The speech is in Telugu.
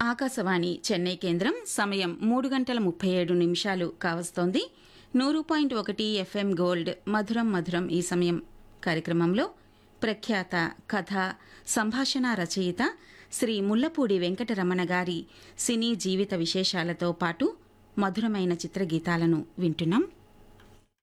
ఆకాశవాణి చెన్నై కేంద్రం సమయం 3:37 కావస్తోంది. 100.1 FM గోల్డ్ మధురం మధురం ఈ సమయం కార్యక్రమంలో ప్రఖ్యాత కథ సంభాషణ రచయిత శ్రీ ముల్లపూడి వెంకటరమణ గారి సినీ జీవిత విశేషాలతో పాటు మధురమైన చిత్రగీతాలను వింటున్నాం.